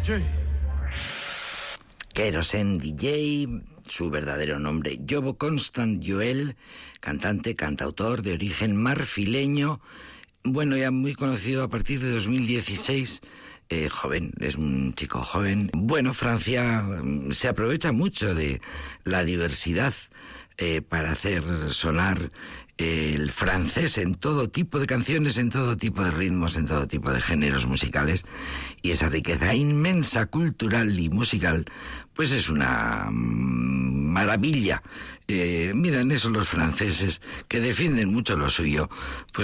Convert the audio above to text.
Kerosene DJ, su verdadero nombre, Yobo Constant Joel, cantante, cantautor de origen marfileño, bueno, ya muy conocido a partir de 2016, joven, es un chico joven. Bueno, Francia se aprovecha mucho de la diversidad para hacer sonar el francés en todo tipo de canciones, en todo tipo de ritmos, en todo tipo de géneros musicales, y esa riqueza inmensa cultural y musical pues es una maravilla. Miren eso los franceses, que defienden mucho lo suyo, pues